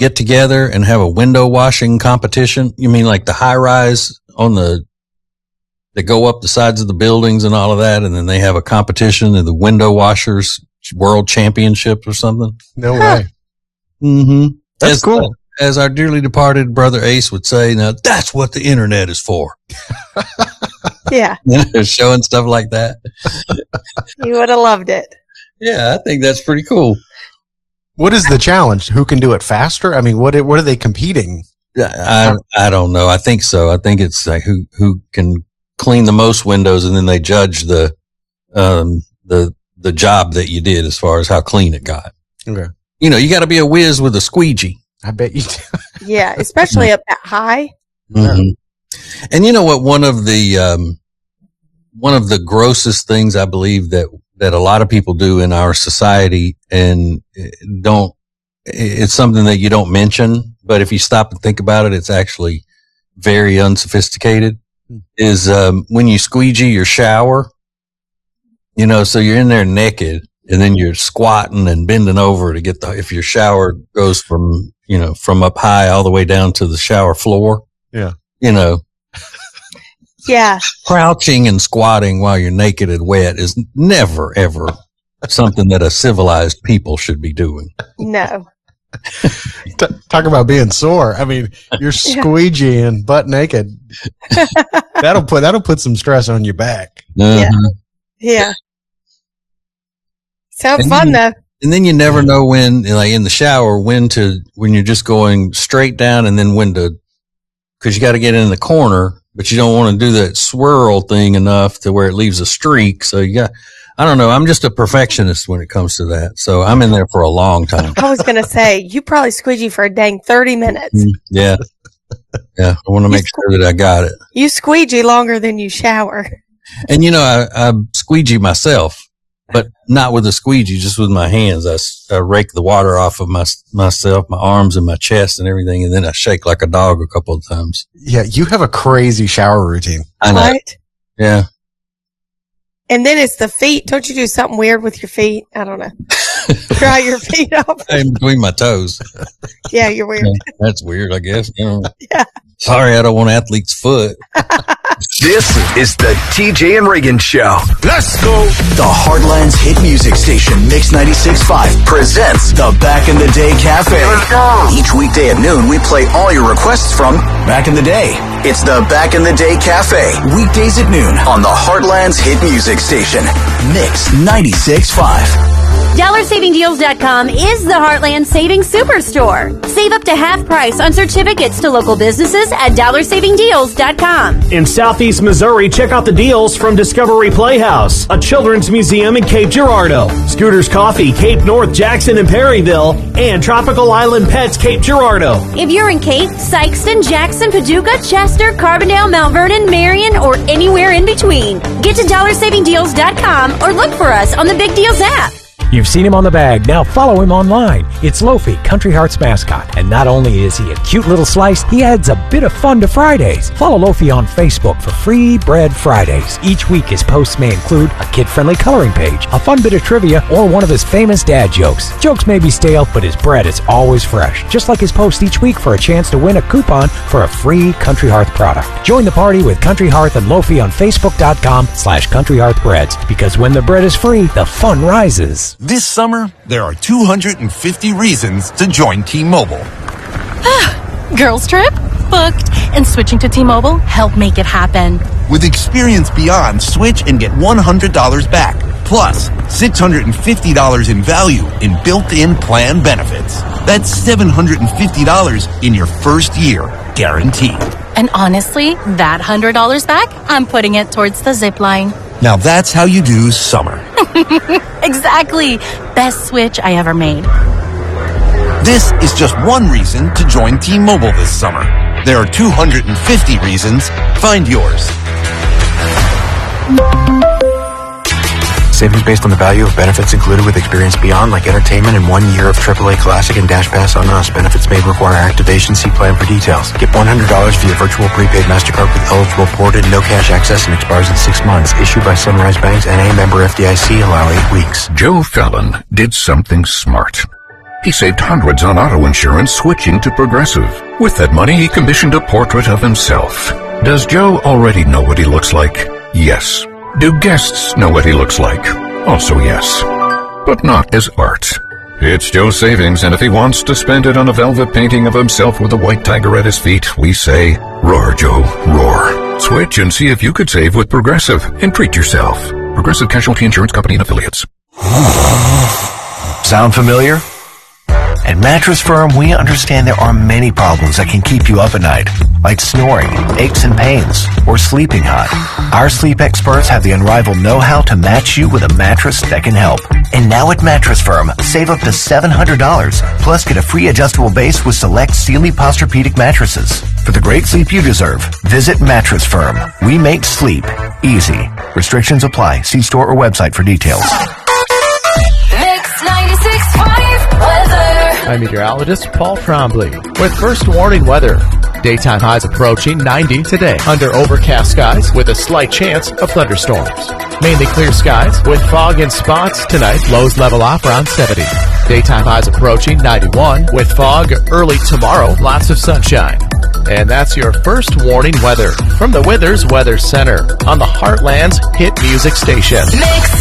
get together and have a window washing competition? You mean like the high rise that go up the sides of the buildings and all of that, and then they have a competition in the window washers world championship or something? No way. Mm-hmm. That's cool. As our dearly departed brother Ace would say, now that's what the internet is for. Yeah. Showing stuff like that. You would have loved it. Yeah, I think that's pretty cool. What is the challenge? Who can do it faster? I mean, what are they competing? I don't know. I think so. I think it's like who can clean the most windows, and then they judge the job that you did as far as how clean it got. Okay. You know, you got to be a whiz with a squeegee. I bet you do. Yeah, especially up that high. Mm-hmm. And you know what? One of the grossest things I believe that a lot of people do in our society, and it's something that you don't mention, but if you stop and think about it, it's actually very unsophisticated, is when you squeegee your shower, you know, so you're in there naked and then you're squatting and bending over to get if your shower goes from up high all the way down to the shower floor. Yeah. You know. Yeah. Crouching and squatting while you're naked and wet is never, ever something that a civilized people should be doing. No. Talk about being sore. I mean, you're squeegeeing butt naked. That'll put some stress on your back. Yeah. Yeah. Sounds fun though. And then you never know when, like in the shower, when you're just going straight down, and then because you got to get in the corner, but you don't want to do that swirl thing enough to where it leaves a streak. So I don't know. I'm just a perfectionist when it comes to that. So I'm in there for a long time. I was going to say, you probably squeegee for a dang 30 minutes. Yeah. Yeah. I want to make sure that I got it. You squeegee longer than you shower. And I squeegee myself, but not with a squeegee, just with my hands. I rake the water off of myself, my arms and my chest and everything. And then I shake like a dog a couple of times. Yeah. You have a crazy shower routine. I know. What? Yeah. And then it's the feet. Don't you do something weird with your feet? I don't know. Dry your feet off. In between my toes. Yeah, you're weird. That's weird, I guess. Yeah. Sorry, I don't want athlete's foot. This is the TJ and Reagan Show. Let's go. The Heartland's hit music station, Mix 96.5, presents the Back in the Day Cafe. Let's go. Each weekday at noon, we play all your requests from back in the day. It's the Back in the Day Cafe, weekdays at noon on the Heartland's hit music station, Mix 96.5. DollarSavingDeals.com is the Heartland Savings Superstore. Save up to half price on certificates to local businesses at DollarSavingDeals.com. In Southeast Missouri, check out the deals from Discovery Playhouse, a children's museum in Cape Girardeau, Scooters Coffee, Cape North, Jackson, and Perryville, and Tropical Island Pets, Cape Girardeau. If you're in Cape, Sykeston, Jackson, Paducah, Chester, Carbondale, Mount Vernon, Marion, or anywhere in between, get to DollarSavingDeals.com or look for us on the Big Deals app. You've seen him on the bag, now follow him online. It's Lofi, Country Heart's mascot, and not only is he a cute little slice, he adds a bit of fun to Fridays. Follow Lofi on Facebook for Free Bread Fridays. Each week his posts may include a kid-friendly coloring page, a fun bit of trivia, or one of his famous dad jokes. Jokes may be stale, but his bread is always fresh. Just like his post each week for a chance to win a coupon for a free Country Hearth product. Join the party with Country Hearth and Lofi on Facebook.com/Country Hearth Breads, because when the bread is free, the fun rises. This summer, there are 250 reasons to join T-Mobile. Girls trip? Booked. And switching to T-Mobile helped make it happen. With Experience Beyond, switch and get $100 back. Plus, $650 in value in built-in plan benefits. That's $750 in your first year, guaranteed. And honestly, that $100 back, I'm putting it towards the zip line. Now that's how you do summer. Exactly. Best switch I ever made. This is just one reason to join T-Mobile this summer. There are 250 reasons. Find yours. Savings based on the value of benefits included with Experience Beyond, like entertainment and 1 year of AAA Classic and Dash Pass on us. Benefits may require activation. See plan for details. Get $100 via virtual prepaid MasterCard with eligible ported, no cash access, and expires in 6 months. Issued by Sunrise Banks, N.A. member FDIC. Allow 8 weeks. Joe Fallon did something smart. He saved hundreds on auto insurance switching to Progressive. With that money, he commissioned a portrait of himself. Does Joe already know what he looks like? Yes. Do guests know what he looks like? Also yes. But not as art. It's Joe's savings, and if he wants to spend it on a velvet painting of himself with a white tiger at his feet, we say, roar, Joe, roar. Switch and see if you could save with Progressive and treat yourself. Progressive Casualty Insurance Company and Affiliates. Sound familiar? At Mattress Firm, we understand there are many problems that can keep you up at night, like snoring, aches and pains, or sleeping hot. Our sleep experts have the unrivaled know-how to match you with a mattress that can help. And now at Mattress Firm, save up to $700, plus get a free adjustable base with select Sealy Posturepedic mattresses. For the great sleep you deserve, visit Mattress Firm. We make sleep easy. Restrictions apply. See store or website for details. Mix 96.5 weather. I'm meteorologist Paul Trombley with first warning weather. Daytime highs approaching 90 today under overcast skies with a slight chance of thunderstorms. Mainly clear skies with fog in spots tonight. Lows level off around 70. Daytime highs approaching 91 with fog early tomorrow. Lots of sunshine. And that's your first warning weather from the Withers Weather Center on the Heartland's hit music station. Mix